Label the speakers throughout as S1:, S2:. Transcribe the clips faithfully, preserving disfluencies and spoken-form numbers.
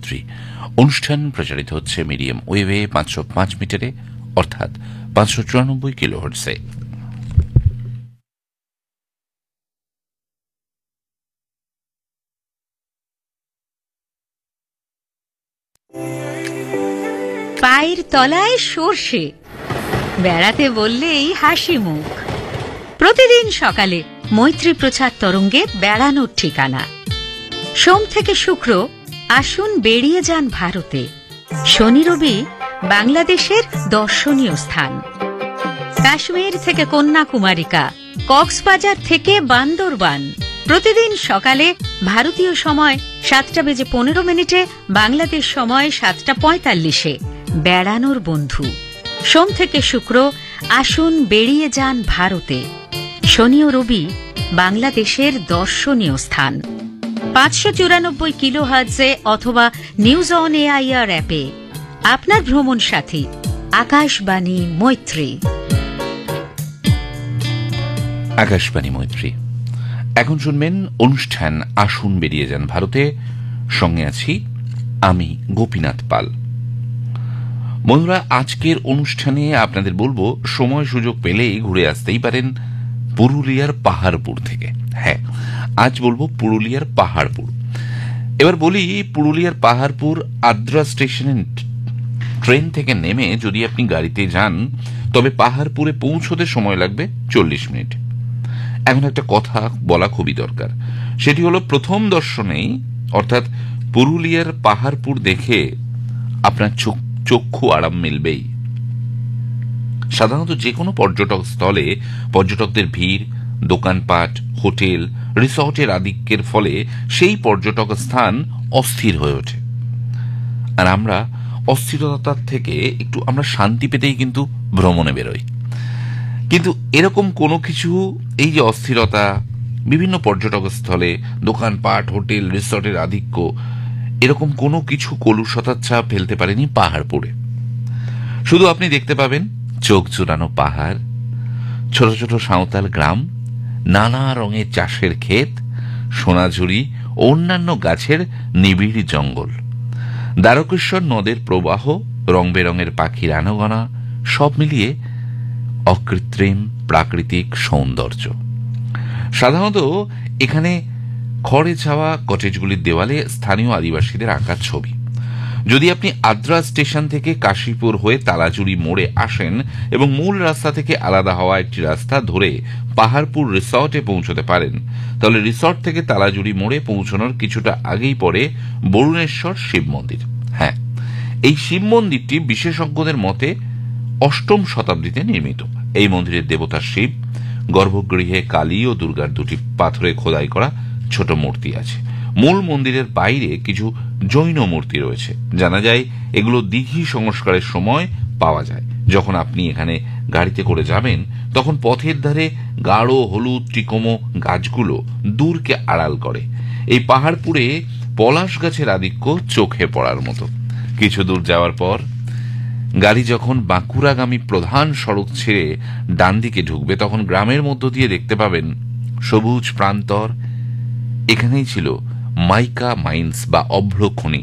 S1: মৈত্রী অনুষ্ঠান প্রচারিত হচ্ছে মিডিয়াম ওয়েভে পাঁচশো পাঁচ মিটারে অর্থাৎ পাঁচশো চুরানব্বই কিলোহার্টজে।
S2: পায়ের তলায় সর্ষে, বেড়াতে বললেই হাসি মুখ। প্রতিদিন সকালে মৈত্রী প্রচার তরঙ্গে বেড়ানোর ঠিকানা। সোম থেকে শুক্র আসুন বেরিয়ে যান ভারতে। শনি রবি বাংলাদেশের দর্শনীয় স্থান। কাশ্মীর থেকে কন্যাকুমারিকা, কক্সবাজার থেকে বান্দরবান। প্রতিদিন সকালে ভারতীয় সময় সাতটা বেজে পনেরো মিনিটে, বাংলাদেশ সময় সাতটা পঁয়তাল্লিশে বেড়ানোর বন্ধু। সোম থেকে শুক্র আসুন বেরিয়ে যান ভারতে। শনি ও রবি বাংলাদেশের দর্শনীয় স্থান। পাঁচশো চুরানব্বই কিলো হার্টজে অথবা নিউজ অন এআইআর অ্যাপে আপনার ভ্রমণ সাথী আকাশবাণী মৈত্রী।
S1: আকাশবাণী মৈত্রী এখন শুনবেন অনুষ্ঠান আসুন বেরিয়ে যান ভারতে। সঙ্গে আছি আমি গোপীনাথ পাল। বন্ধুরা, আজকের অনুষ্ঠানে আপনাদের বলবো সময় সুযোগ পেলেই ঘুরে আসতেই পারেন পুরুলিয়ার পাহাড়পুর থেকে। হ্যাঁ, আজ বলবো পুরুলিয়ার পাহাড়পুর। এবার বলি, পুরুলিয়ার পাহাড়পুর আদ্রা স্টেশনে ট্রেন থেকে নেমে যদি আপনি গাড়িতে যান তবে পাহাড়পুরে পৌঁছতে সময় লাগবে চল্লিশ মিনিট। এখন একটা কথা বলা খুবই দরকার, সেটি হলো প্রথম দর্শনেই অর্থাৎ পুরুলিয়ার পাহাড়পুর দেখে আপনার চক্ষু আরাম মিলবেই। সাধারণত যে কোনো পর্যটক স্থলে পর্যটকদের ভিড়, দোকানপাট, হোটেল, রিসর্টের আধিক্যের ফলে সেই পর্যটক স্থান অস্থির হয়ে ওঠে। আর আমরা অস্থিরতার থেকে একটু আমরা শান্তি পেতেই কিন্তু ভ্রমণে বেরোই। কিন্তু এরকম কোনো কিছু, এই যে অস্থিরতা, বিভিন্ন পর্যটক স্থলে দোকানপাট, হোটেল, রিসর্টের আধিক্য, এরকম কোনো কিছু কলুষতার ছাপ ফেলতে পারেনি পাহাড়পুরে। শুধু আপনি দেখতে পাবেন চোখ জুড়ানো পাহাড়, ছোট ছোট সাঁওতাল গ্রাম, নানা রঙের চাষের ক্ষেত, সোনাঝুরি ও অন্যান্য গাছের নিবিড় জঙ্গল, দ্বারকেশ্বর নদের প্রবাহ, রং বেরঙের পাখির আনাগোনা, সব মিলিয়ে অকৃত্রিম প্রাকৃতিক সৌন্দর্য। সাধারণত এখানে খড়ে ছাওয়া কটেজগুলির দেওয়ালে স্থানীয় আদিবাসীদের আঁকা ছবি। যদি আপনি আদ্রা স্টেশন থেকে কাশীপুর হয়ে তালাজুড়ি মোড়ে আসেন এবং মূল রাস্তা থেকে আলাদা হওয়া একটি রাস্তা ধরে পাহাড়পুর রিসর্টে পৌঁছতে পারেন, তাহলে রিসর্ট থেকে তালাজুড়ি মোড়ে পৌঁছানোর কিছুটা আগেই পড়ে বরুণেশ্বর শিব মন্দির। হ্যাঁ, এই শিব মন্দিরটি বিশেষজ্ঞদের মতে অষ্টম শতাব্দীতে নির্মিত। এই মন্দিরের দেবতা শিব, গর্ভগৃহে কালী ও দুর্গার দুটি পাথরে খোদাই করা ছোট মূর্তি আছে। মূল মন্দিরের বাইরে কিছু জৈন মূর্তি রয়েছে। জানা যায় এগুলো দিঘি সংস্কারের সময় পাওয়া যায়। যখন আপনি এখানে গাড়িতে করে যাবেন তখন পথের ধারে গাঢ় হলুদ টিকোমো গাছগুলো দূরকে আড়াল করে। এই পাহাড়পুরে পলাশ গাছের আধিক্য চোখে পড়ার মতো। কিছু দূর যাওয়ার পর গাড়ি যখন বাঁকুড়াগামী প্রধান সড়ক ছেড়ে ডান দিকে ঢুকবে তখন গ্রামের মধ্য দিয়ে দেখতে পাবেন সবুজ প্রান্তর। এখানেই ছিল মাইকা মাইন্স বা অভ্র খনি।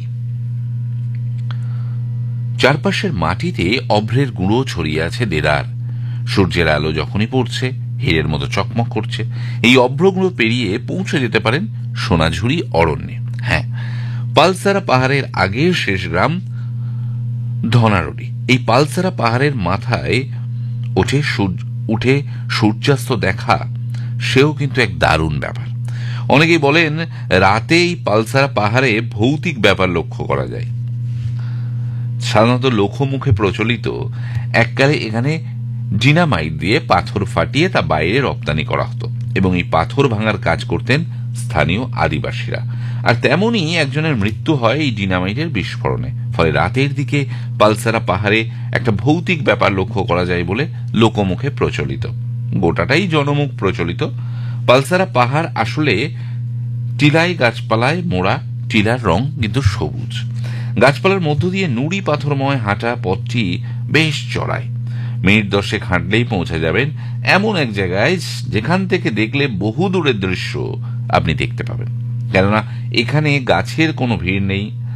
S1: চারপাশের মাটিতে অভ্রের গুঁড়ো ছড়িয়ে আছে দেদার। সূর্যের আলো যখনই পড়ছে হীরের মতো চকমক করছে। এই অভ্রগুলো পেরিয়ে পৌঁছে যেতে পারেন সোনাঝুরি অরণ্যে। হ্যাঁ, পালসারা পাহাড়ের আগের শেষ গ্রাম ধনারডি। এই পালসারা পাহাড়ের মাথায় উঠে উঠে সূর্যাস্ত দেখা, সেও কিন্তু এক দারুণ ব্যাপার। অনেকেই বলেন রাতে এই পালসারা পাহাড়ে ভৌতিক ব্যাপার লক্ষ্য করা যায়। সাধারণত লোকমুখে প্রচলিত এককালে এখানে ডিনামাইট দিয়ে পাথর ফাটিয়ে তা বাইরে রপ্তানি করা হতো এবং এই পাথর ভাঙার কাজ করতেন স্থানীয় আদিবাসীরা। আর তেমনই একজনের মৃত্যু হয় এই ডিনামাইটের বিস্ফোরণে। ফলে রাতের দিকে পালসারা পাহাড়ে একটা ভৌতিক ব্যাপার লক্ষ্য করা যায় বলে লোকমুখে প্রচলিত। গোটাটাই জনমুখ প্রচলিত। পালসারা পাহাড় আসলে টিলাই গাছপালায় মোড়া। টিলার রং কিন্তু সবুজ। গাছপালার মধ্য দিয়ে নুড়ি পাথরময় হাঁটা পথটি বেশ চড়ায়। মিনিট দশেক হাঁটলেই পৌঁছে যাবেন এমন এক জায়গায় যেখান থেকে দেখলে বহু দূরের দৃশ্য আপনি দেখতে পাবেন। কেননা এখানে গাছের কোনো ভিড় নেই,